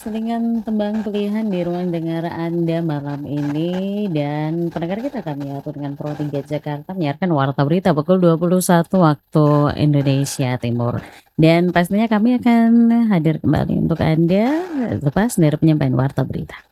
selingan tembang pilihan di ruang dengar Anda malam ini dan pendengar kita kami atur dengan Pro 3 Jakarta menyiarkan Warta Berita pukul 21 waktu Indonesia Timur. Dan pastinya kami akan hadir kembali untuk Anda lepas dari penyampaian Warta Berita.